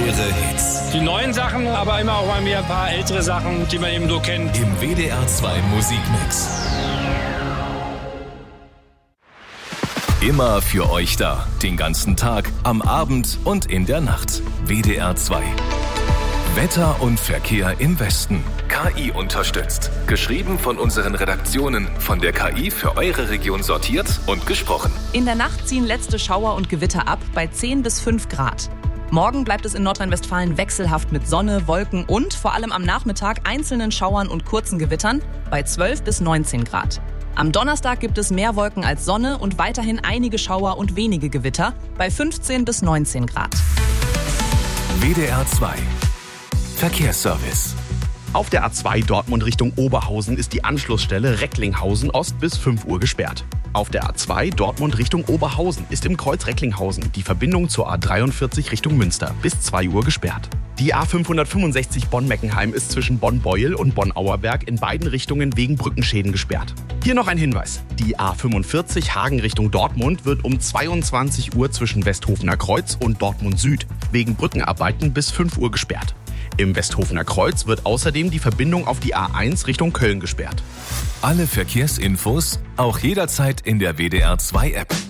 Ihre Hits. Die neuen Sachen, aber immer auch mal wieder ein paar ältere Sachen, die man eben so kennt. Im WDR 2 Musikmix. Immer für euch da. Den ganzen Tag, am Abend und in der Nacht. WDR 2. Wetter und Verkehr im Westen. KI unterstützt. Geschrieben von unseren Redaktionen. Von der KI für eure Region sortiert und gesprochen. In der Nacht ziehen letzte Schauer und Gewitter ab bei 10 bis 5 Grad. Morgen bleibt es in Nordrhein-Westfalen wechselhaft mit Sonne, Wolken und vor allem am Nachmittag einzelnen Schauern und kurzen Gewittern bei 12 bis 19 Grad. Am Donnerstag gibt es mehr Wolken als Sonne und weiterhin einige Schauer und wenige Gewitter bei 15 bis 19 Grad. WDR 2. Verkehrsservice. Auf der A2 Dortmund Richtung Oberhausen ist die Anschlussstelle Recklinghausen Ost bis 5 Uhr gesperrt. Auf der A2 Dortmund Richtung Oberhausen ist im Kreuz Recklinghausen die Verbindung zur A43 Richtung Münster bis 2 Uhr gesperrt. Die A565 Bonn-Meckenheim ist zwischen Bonn-Beuel und Bonn-Auerberg in beiden Richtungen wegen Brückenschäden gesperrt. Hier noch ein Hinweis. Die A45 Hagen Richtung Dortmund wird um 22 Uhr zwischen Westhofener Kreuz und Dortmund Süd wegen Brückenarbeiten bis 5 Uhr gesperrt. Im Westhofener Kreuz wird außerdem die Verbindung auf die A1 Richtung Köln gesperrt. Alle Verkehrsinfos auch jederzeit in der WDR 2 App.